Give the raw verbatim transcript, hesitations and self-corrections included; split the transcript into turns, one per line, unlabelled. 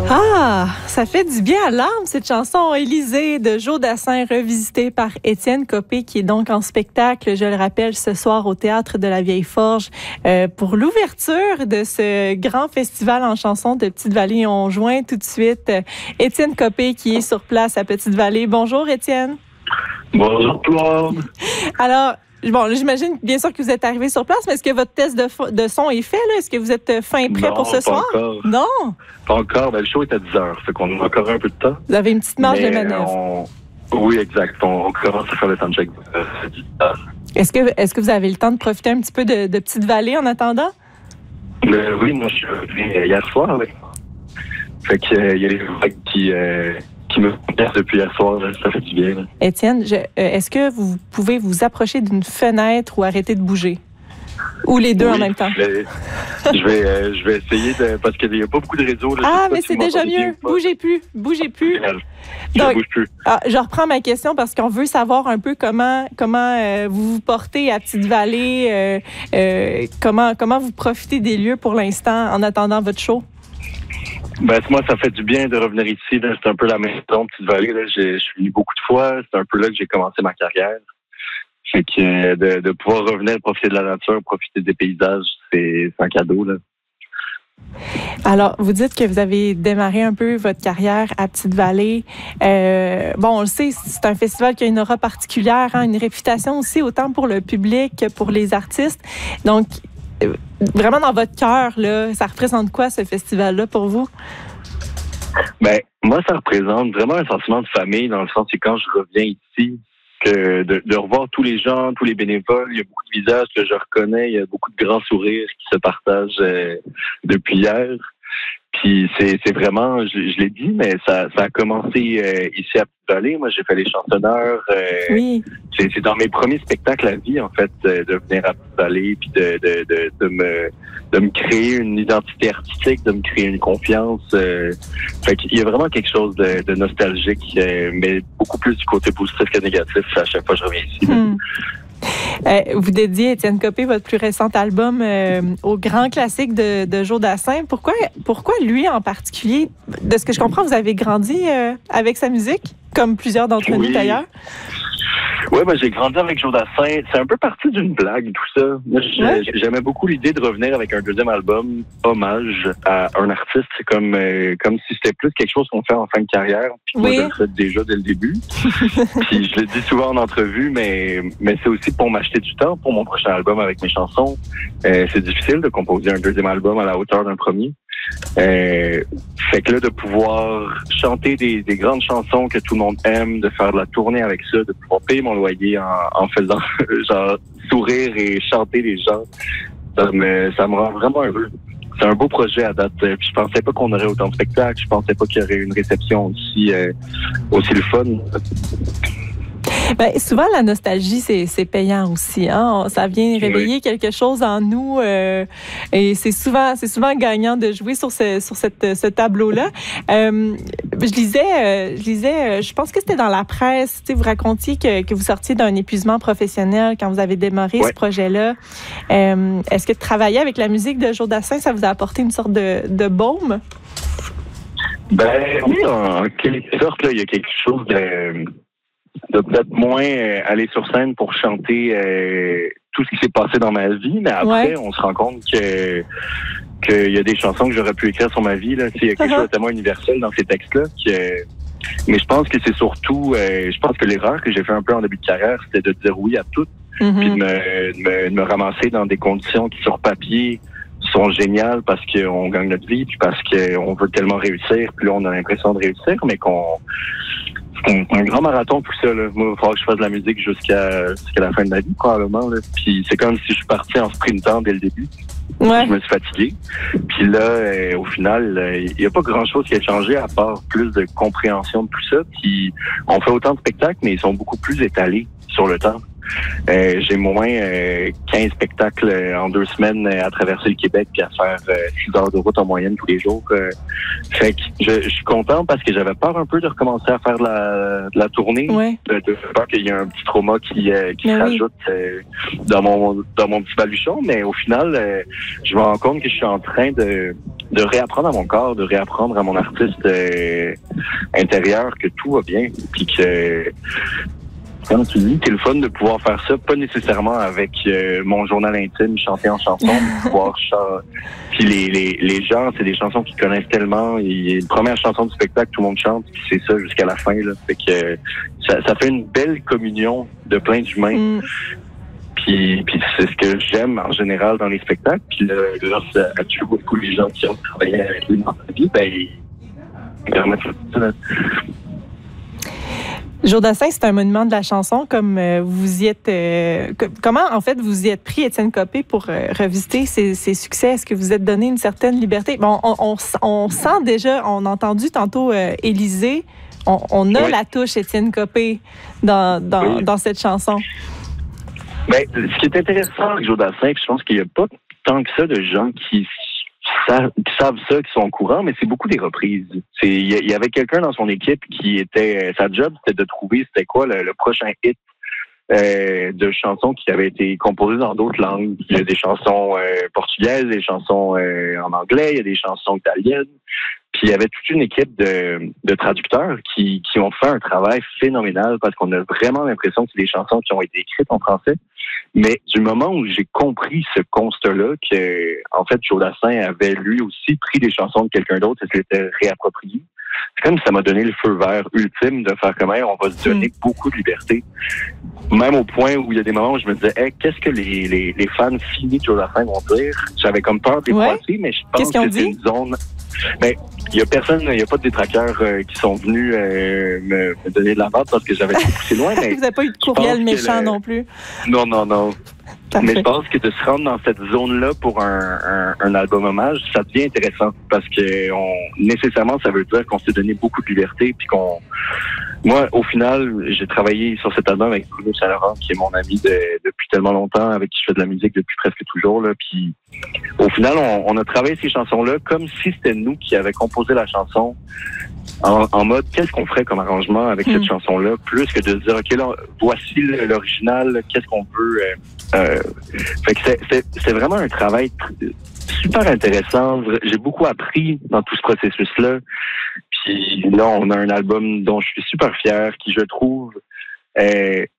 Ah, ça fait du bien à l'âme, cette chanson Élysée de Joe Dassin, revisitée par Étienne Copé, qui est donc en spectacle, je le rappelle, ce soir au Théâtre de la Vieille Forge, euh, pour l'ouverture de ce grand festival en chansons de Petite-Vallée. On joint tout de suite euh, Étienne Copé, qui est sur place à Petite-Vallée. Bonjour, Étienne.
Bonjour, Claude.
Alors, bon, j'imagine bien sûr que vous êtes arrivé sur place, mais est-ce que votre test de, fo- de son est fait, là? Est-ce que vous êtes fin prêt
Non,
pour ce
pas
soir?
encore.
Non?
Pas encore. Ben, le show est à dix heures, fait qu'on a encore un peu de temps.
Vous avez une petite marge
Mais
de manœuvre.
on... Oui, exact. On, on commence à faire le soundcheck à dix heures.
Est-ce que, est-ce que vous avez le temps de profiter un petit peu de, de Petite-Vallée en attendant?
Euh, oui, moi, je suis arrivé hier soir. Là. Fait qu'il euh, y a les vagues qui, euh, qui me connaissent depuis hier soir. Là. Ça fait du bien. Là.
Étienne, je, euh, est-ce que vous pouvez vous approcher d'une fenêtre ou arrêter de bouger? Ou les deux
Oui,
en même temps?
Je vais, je vais, euh, je vais essayer de... Parce qu'il n'y a pas beaucoup de réseaux. Là.
Ah,
Je sais pas
mais
si
c'est
vous
déjà
m'entendez bien
mieux.
ou pas.
Bougez plus. Bougez plus.
Génial. Je
Donc,
ne bouge plus.
Ah, je reprends ma question parce qu'on veut savoir un peu comment comment euh, vous vous portez à Petite-Vallée, euh, euh, comment comment vous profitez des lieux pour l'instant en attendant votre show.
Ben, moi, ça fait du bien de revenir ici. Là. C'est un peu la maison, Petite-Vallée. Là. J'ai, je suis venu beaucoup de fois. C'est un peu là que j'ai commencé ma carrière. Fait que euh, de, de pouvoir revenir profiter de la nature, profiter des paysages, c'est, c'est un cadeau. Là.
Alors, vous dites que vous avez démarré un peu votre carrière à Petite-Vallée. Euh, bon, on le sait, c'est un festival qui a une aura particulière, hein, une réputation aussi, autant pour le public que pour les artistes. Donc, euh, vraiment dans votre cœur, là, ça représente quoi ce festival-là pour vous?
Ben, moi, ça représente vraiment un sentiment de famille, dans le sens que quand je reviens ici, que de, de revoir tous les gens, tous les bénévoles, il y a beaucoup de visages que je reconnais, il y a beaucoup de grands sourires qui se partagent euh, depuis hier. Puis c'est, c'est vraiment, je, je l'ai dit, mais ça, ça a commencé euh, ici à Petite-Vallée. Moi, j'ai fait les chantonneurs. Euh,
Oui.
c'est, c'est dans mes premiers spectacles à vie, en fait, euh, de venir à Petite-Vallée, puis de, de, de, de me de me créer une identité artistique, de me créer une confiance. Euh, fait qu'il y a vraiment quelque chose de, de nostalgique, euh, mais beaucoup plus du côté positif que négatif à chaque fois que je reviens ici.
Hmm. Euh, vous dédiez, Étienne Copé, votre plus récent album euh, au grand classique de, de Joe Dassin. Pourquoi, pourquoi lui en particulier? De ce que je comprends, vous avez grandi euh, avec sa musique, comme plusieurs d'entre
Oui.
nous d'ailleurs.
Oui, ben, j'ai grandi avec Joe Dassin. C'est un peu parti d'une blague, tout ça. Moi,
Ouais.
j'aimais beaucoup l'idée de revenir avec un deuxième album, hommage à un artiste. C'est comme, euh, comme si c'était plus quelque chose qu'on fait en fin de carrière. Puis moi,
Oui.
je le fais déjà dès le début. Puis je le dis souvent en entrevue, mais, mais c'est aussi pour m'acheter du temps pour mon prochain album avec mes chansons. Euh, c'est difficile de composer un deuxième album à la hauteur d'un premier. Euh, fait que là, de pouvoir chanter des, des grandes chansons que tout le monde aime, de faire de la tournée avec ça, de pouvoir payer mon loyer en, en faisant genre sourire et chanter les gens, ça me, ça me rend vraiment heureux. C'est un beau projet à date. Puis je pensais pas qu'on aurait autant de spectacles. Je pensais pas qu'il y aurait une réception aussi, euh, aussi le fun.
Ben, souvent, la nostalgie, c'est, c'est payant aussi. Hein? Ça vient réveiller
Oui.
quelque chose en nous euh, et c'est souvent, c'est souvent gagnant de jouer sur ce, sur cette, ce tableau-là. Euh, je lisais, euh, je lisais, euh, je pense que c'était dans la presse, tu sais, vous racontiez que, que vous sortiez d'un épuisement professionnel quand vous avez démarré
Ouais.
ce projet-là. Euh, est-ce que travailler avec la musique de Joe Dassin, ça vous a apporté une sorte de, de baume?
Ben oui, en quelque sorte, là, il y a quelque chose de... de peut-être moins euh, aller sur scène pour chanter euh, tout ce qui s'est passé dans ma vie, mais après,
Ouais.
on se rend compte que qu'il y a des chansons que j'aurais pu écrire sur ma vie. Là. Il y a quelque
Uh-huh.
chose de tellement universel dans ces textes-là. Que... Mais je pense que c'est surtout... Euh, je pense que l'erreur que j'ai fait un peu en début de carrière, c'était de dire oui à tout,
Mm-hmm.
puis de me, de, me, de me ramasser dans des conditions qui, sur papier, sont géniales parce qu'on gagne notre vie, puis parce qu'on veut tellement réussir, puis là, on a l'impression de réussir, mais qu'on... C'est un, un grand marathon tout ça. Là. Moi, il va falloir que je fasse de la musique jusqu'à, jusqu'à la fin de ma vie, probablement. Là. Puis c'est comme si je suis parti en sprintant dès le début.
Ouais.
Je me suis fatigué. Puis là, euh, au final, euh, il n'y a pas grand-chose qui a changé à part plus de compréhension de tout ça. Puis on fait autant de spectacles, mais ils sont beaucoup plus étalés sur le temps. Euh, j'ai moins euh, quinze spectacles euh, en deux semaines euh, à traverser le Québec puis à faire euh, six heures de route en moyenne tous les jours. Euh, fait que je, je suis content parce que j'avais peur un peu de recommencer à faire de la, de la tournée.
Ouais.
De, de peur qu'il y ait un petit trauma qui, euh, qui se
Mais oui.
rajoute euh, dans mon dans mon petit baluchon. Mais au final, euh, je me rends compte que je suis en train de de réapprendre à mon corps, de réapprendre à mon artiste euh, intérieur que tout va bien, puis que comme tu dis, c'est le fun de pouvoir faire ça, pas nécessairement avec euh, mon journal intime, chanter en chanson, mais pouvoir chanter. Puis les, les, les gens, c'est des chansons qu'ils connaissent tellement. Et une première chanson du spectacle, tout le monde chante, puis c'est ça jusqu'à la fin. Là. Fait que euh, ça, ça fait une belle communion de plein d'humains. Mm. Puis, puis c'est ce que j'aime en général dans les spectacles. Puis là, grâce à, à tous beaucoup les gens qui ont travaillé avec lui dans sa vie, ben ils permettent ça.
Joe Dassin, c'est un monument de la chanson, comme euh, vous y êtes. Euh, que, comment, en fait, vous y êtes pris, Étienne Copé, pour euh, revisiter ses, ses succès? Est-ce que vous êtes donné une certaine liberté? Bon, on, on, on sent déjà, on a entendu tantôt euh, Élisée, on, on a oui. la touche Étienne Copé dans, dans, oui. dans cette chanson.
Bien, ce qui est intéressant avec Joe Dassin, je pense qu'il n'y a pas tant que ça de gens qui qui savent ça, qui sont au courant, mais c'est beaucoup des reprises. Il y, y avait quelqu'un dans son équipe qui était... Sa job, c'était de trouver c'était quoi le, le prochain hit euh, de chansons qui avaient été composées dans d'autres langues. Il y a des chansons euh, portugaises, des chansons euh, en anglais, il y a des chansons italiennes. Puis il y avait toute une équipe de, de traducteurs qui, qui ont fait un travail phénoménal parce qu'on a vraiment l'impression que c'est des chansons qui ont été écrites en français. Mais du moment où j'ai compris ce constat-là, que en fait Joe Dassin avait lui aussi pris des chansons de quelqu'un d'autre et se l'était réapproprié, c'est comme si ça m'a donné le feu vert ultime de faire comment on va se donner mmh. beaucoup de liberté. Même au point où il y a des moments où je me disais, hey, qu'est-ce que les, les, les fans finis de Joe Dassin vont dire? J'avais comme peur des
ouais.
poitiers, mais je pense que c'est une zone... Mais il y a personne, il y a pas de détraqueurs euh, qui sont venus euh, me, me donner de la barre parce que j'avais poussé loin. Mais
vous n'avez pas eu de courriel méchant
le...
non plus?
Non, non, non.
Parfait.
Mais je pense que de se rendre dans cette zone-là pour un, un, un album hommage, ça devient intéressant parce que on, nécessairement, ça veut dire qu'on s'est donné beaucoup de liberté puis qu'on... Moi, au final, j'ai travaillé sur cet album avec Bruno Saint-Laurent, qui est mon ami de, depuis tellement longtemps, avec qui je fais de la musique depuis presque toujours. Là. Puis, au final, on, on a travaillé ces chansons-là comme si c'était nous qui avions composé la chanson en, en mode qu'est-ce qu'on ferait comme arrangement avec mmh. cette chanson-là, plus que de se dire ok, là, voici l'original, qu'est-ce qu'on veut. Euh, euh, fait que c'est, c'est, c'est vraiment un travail super intéressant. J'ai beaucoup appris dans tout ce processus-là. Puis là, on a un album dont je suis super fier, qui, je trouve, est